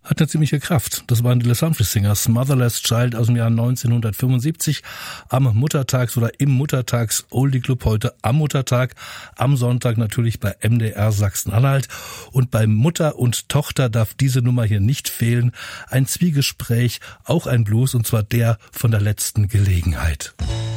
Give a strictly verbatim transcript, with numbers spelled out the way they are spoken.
Hat eine ziemliche Kraft. Das waren die Les Humphreys Singers, Motherless Child aus dem Jahr neunzehnhundertfünfundsiebzig. Am Muttertags- oder im Muttertags-Oldie Club heute am Muttertag. Am Sonntag natürlich bei M D R Sachsen-Anhalt. Und bei Mutter und Tochter darf diese Nummer hier nicht fehlen. Ein Zwiegespräch, auch ein Blues, und zwar der von der letzten Gelegenheit.